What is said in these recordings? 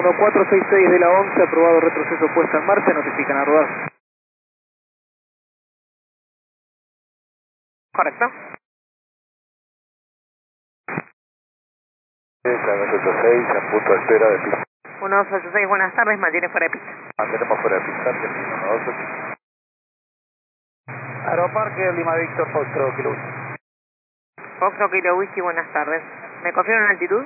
1466 de la 11, aprobado retroceso puesta en marcha, notifican a rodar. Correcto. 186, en punto de espera de pista. 1286, buenas tardes, mantiene fuera de pista. Mantenemos fuera de pista, 128. Aeroparque Lima Víctor Foxtrot Kilo. Foxtrot Kilo Whisky, buenas tardes. ¿Me confirman la altitud?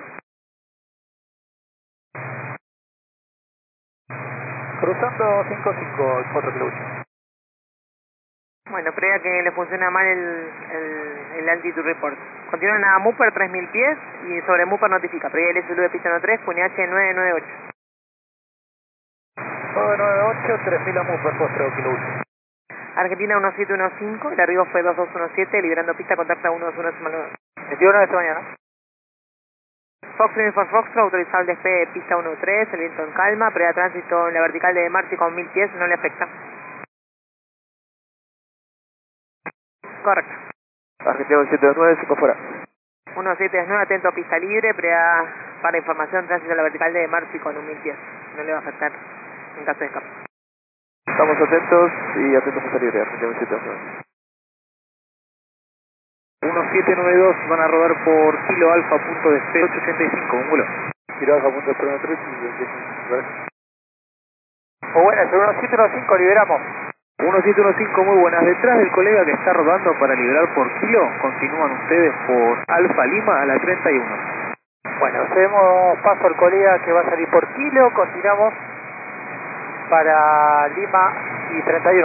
Cruzando 55, 4 Kilo. Bueno, previa que le funciona mal el altitude report. Continúan a Mooper 3000 pies y sobre Mooper notifica. Previa el SLU de pista 13, QNH 998. 998, 3000 a Mooper, Foxtrot Kilo. Argentina 1715, el arribo fue 2217, liberando pista, contacta 121. 21 de esta mañana. Fox Uniform Foxtrot, autorizado el despegue de pista 13, el viento en calma, previa tránsito en la vertical de Marcy con 1000 pies, no le afecta. Correcto. Argentina 1729, 5 fuera. 1729, atento a pista libre, previa para información, tránsito en la vertical de Marcy con 1000 pies, no le va a afectar en caso de escape. Estamos atentos y atentos a salir de Argentina 1729. 1792 van a rodar por Kilo Alfa, punto de espera 885, un vuelo. Kilo Alfa, punto de espera 3 y 25. O buenas, 1715 liberamos. 1715, muy buenas. Detrás del colega que está rodando para liberar por Kilo, continúan ustedes por Alfa Lima a la 31. Bueno, hacemos paso al colega que va a salir por Kilo, continuamos para Lima y 31.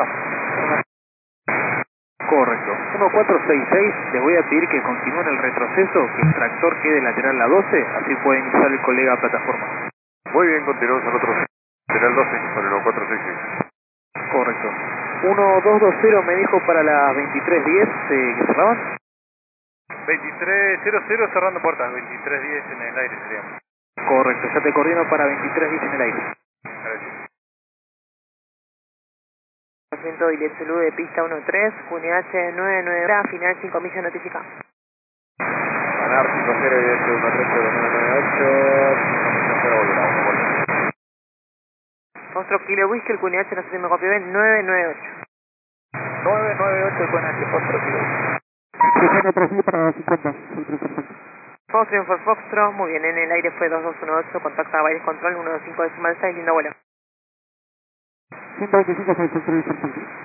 Correcto. 1466, les voy a pedir que continúen el retroceso, que el tractor quede lateral a 12, así puede iniciar el colega a plataforma. Muy bien, continuamos al otro. Será el 12, sobre los 466. Correcto. 1220 me dijo para las 23:10 que cerraban. 2300 cerrando puertas, 2310 en el aire seríamos. Correcto, ya te coordino para 23:10 en el aire. Gracias. Asiento y SLU de pista 13, QNH 99, final 5 millas notifica. Ganar 5-0 y este 1-3-0-998. 5-0 volverá. Foxtrot Kilo Whisky, el QNH, no sé si me copió bien, 998. 998 con H, Foxtrot Kilo. Para 50. Foxtrot for Foxtrot, muy bien, en el aire fue 2218, contacta a Baires Control, 125 decimal 6, lindo vuelo. 125 6,